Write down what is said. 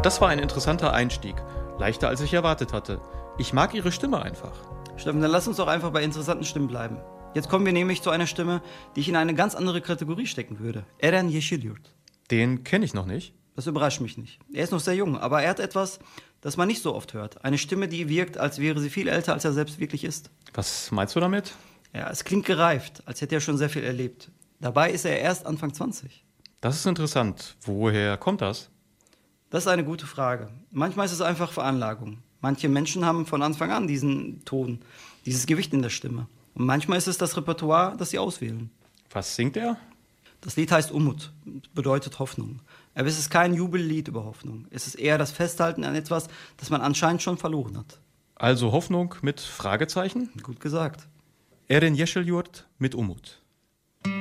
Das war ein interessanter Einstieg. Leichter als ich erwartet hatte. Ich mag Ihre Stimme einfach. Steffen, dann lass uns doch einfach bei interessanten Stimmen bleiben. Jetzt kommen wir nämlich zu einer Stimme, die ich in eine ganz andere Kategorie stecken würde. Eren Yeşilyurt. Den kenne ich noch nicht. Das überrascht mich nicht. Er ist noch sehr jung, aber er hat etwas, das man nicht so oft hört. Eine Stimme, die wirkt, als wäre sie viel älter, als er selbst wirklich ist. Was meinst du damit? Ja, es klingt gereift, als hätte er schon sehr viel erlebt. Dabei ist er erst Anfang 20. Das ist interessant. Woher kommt das? Das ist eine gute Frage. Manchmal ist es einfach Veranlagung. Manche Menschen haben von Anfang an diesen Ton, dieses Gewicht in der Stimme. Und manchmal ist es das Repertoire, das sie auswählen. Was singt er? Das Lied heißt Umut, bedeutet Hoffnung. Aber es ist kein Jubellied über Hoffnung. Es ist eher das Festhalten an etwas, das man anscheinend schon verloren hat. Also Hoffnung mit Fragezeichen? Gut gesagt. Eren Yeşilyurt mit Umut.